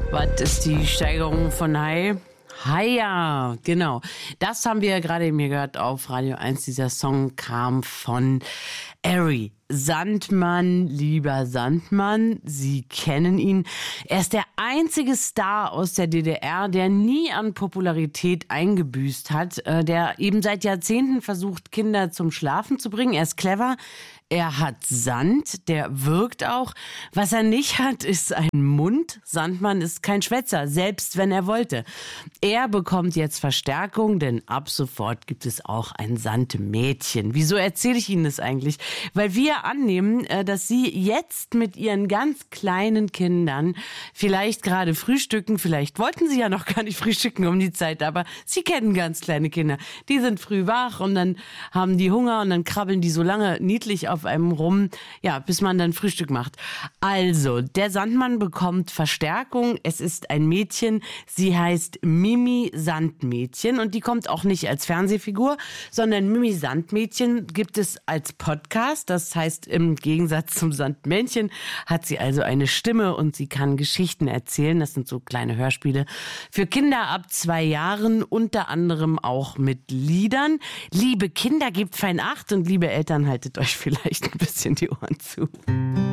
Was ist die Steigerung von Hai? Haia, genau. Das haben wir ja gerade eben hier gehört auf Radio 1. Dieser Song kam von Ari. Sandmann, lieber Sandmann, Sie kennen ihn. Er ist der einzige Star aus der DDR, der nie an Popularität eingebüßt hat, der eben seit Jahrzehnten versucht, Kinder zum Schlafen zu bringen. Er ist clever, er hat Sand, der wirkt auch. Was er nicht hat, ist ein Mund. Sandmann ist kein Schwätzer, selbst wenn er wollte. Er bekommt jetzt Verstärkung, denn ab sofort gibt es auch ein Sandmädchen. Wieso erzähle ich Ihnen das eigentlich? Weil wir annehmen, dass Sie jetzt mit Ihren ganz kleinen Kindern vielleicht gerade frühstücken. Vielleicht wollten Sie ja noch gar nicht frühstücken um die Zeit, aber Sie kennen ganz kleine Kinder. Die sind früh wach und dann haben die Hunger und dann krabbeln die so lange niedlich auf einem rum, ja, bis man dann Frühstück macht. Also, der Sandmann bekommt Verstärkung. Es ist ein Mädchen. Sie heißt Mimi Sandmädchen und die kommt auch nicht als Fernsehfigur, sondern Mimi Sandmädchen gibt es als Podcast. Das heißt, im Gegensatz zum Sandmännchen hat sie also eine Stimme und sie kann Geschichten erzählen. Das sind so kleine Hörspiele für Kinder ab 2 Jahren, unter anderem auch mit Liedern. Liebe Kinder, gebt fein Acht und liebe Eltern, haltet euch vielleicht ein bisschen die Ohren zu.